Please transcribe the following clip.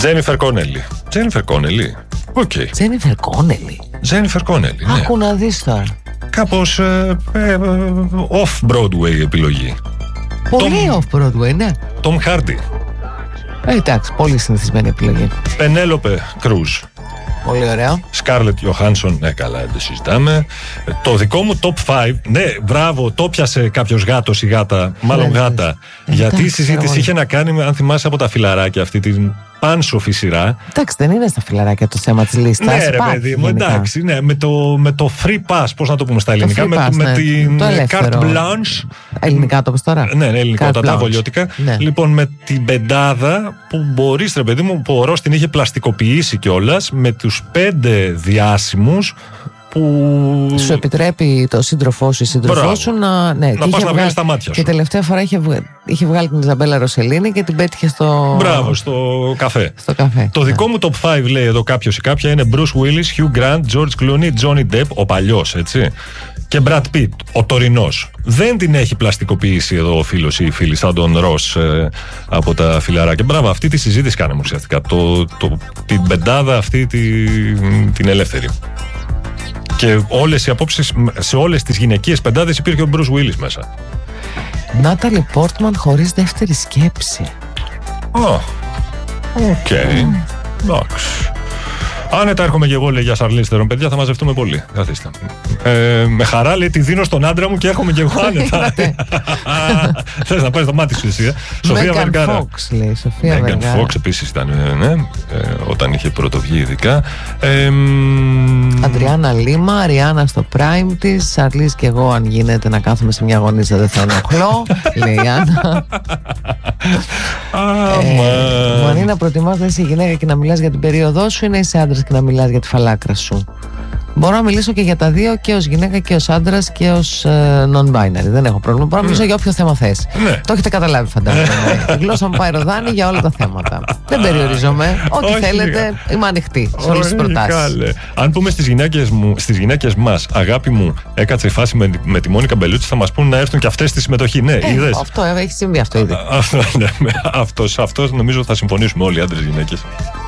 Τζένιφερ Κόνελι. Τζένιφερ Κόνελι. Οκ. Τζένιφερ Κόνελι. Τζένιφερ Κόνελι. Ναι. Άκου να δεις τώρα. Κάπως off-Broadway επιλογή. Πολύ off-Broadway, ναι. Τομ Χάρντι. Εντάξει, πολύ συνηθισμένη επιλογή. Πενέλοπε Κρούζ. Πολύ ωραίο. Σκάρλετ Ιωχάνσον, ναι, καλά, δεν το συζητάμε. Το δικό μου top 5, ναι, μπράβο, το πιάσε κάποιος γάτος ή γάτα, μάλλον γάτα. Γιατί η συζήτηση είχε να κάνει, αν θυμάσαι, από τα φιλαράκια, αυτή την πάνσοφη σειρά. Εντάξει, δεν είναι στα φιλαράκια το θέμα της λίστας. Ναι, ρε παιδί μου, εντάξει, ναι, με το free pass, πώς να το πούμε στα ελληνικά, με την carte blanche. Ελληνικά το πες τώρα. Ναι, ελληνικό, τα βολιώτικα. Ναι. Λοιπόν, με την πεντάδα που μπορείς, ρε παιδί μου, που ο Ρος την είχε πλαστικοποιήσει κιόλας, με τους 5 διάσημους που σου επιτρέπει το σύντροφό σου ή σύντροφό σου να πας να βγάλεις τα μάτια σου. Και τελευταία φορά είχε βγάλει την Ιζαμπέλα Ροσελίνη και την πέτυχε στο. Μπράβο, στο καφέ. Στο καφέ. Το δικό μου top 5, λέει εδώ κάποιος ή κάποια, είναι Bruce Willis, Hugh Grant, George Clooney, Johnny Depp, ο παλιός, έτσι. Και Brad Pitt, ο τωρινός. Δεν την έχει πλαστικοποιήσει εδώ ο φίλος ή η φίλη, σαν τον Ρος από τα φιλαράκια. Μπράβο, αυτή τη συζήτηση κάναμε ουσιαστικά. Την πεντάδα αυτή την ελεύθερη. Και όλες οι απόψεις, σε όλες τις γυναικείες πεντάδες υπήρχε ο Bruce Willis μέσα. Νάταλι Πόρτμαν χωρίς δεύτερη σκέψη. Οκ. Εντάξει. Άνετα έρχομαι και εγώ, λέει, για Σαρλίστερον, παιδιά, θα μαζευτούμε πολύ. Καθίστε. Με χαρά, λέει, τη δίνω στον άντρα μου και έρχομαι και εγώ άνετα. Θες να πάρεις το μάτι σου εσύ, Σοφία Βεργάρα. Μέγαν Φόξ, λέει, Σοφία Βεργάρα. Μέγαν Φόξ επίσης ήταν, ναι, όταν είχε πρωτοβγεί ειδικά. Αντριάννα Λίμα, Ριάννα στο prime της. Σαρλής και εγώ, αν γίνεται, να κάθομαι σε μια γωνίτσα, δεν θα ενοχλώ, λέει η Άννα. Μπορεί να προτιμάς να είσαι γυναίκα και να μιλάς για την περίοδό σου ή να είσαι άντρας και να μιλάς για τη φαλάκρα σου? Μπορώ να μιλήσω και για τα δύο, και ως γυναίκα και ως άντρας και ως non-binary. Δεν έχω πρόβλημα. Μπορώ να μιλήσω για όποιο θέμα θες. Το έχετε καταλάβει, φαντάζομαι. Η γλώσσα μου πάει ροδάνη για όλα τα θέματα. Δεν περιορίζομαι. Ό,τι θέλετε, είμαι ανοιχτή σε όλες τις προτάσεις. Αν πούμε στις γυναίκες μας, αγάπη μου, έκατσε η φάση με τη Μόνικα Μπελούτσι, θα μας πούν να έρθουν και αυτές στη συμμετοχή. Ναι, είδες. Αυτό έχει συμβεί αυτό ήδη. Αυτό νομίζω θα συμφωνήσουμε όλοι οι άντρες, γυναίκες.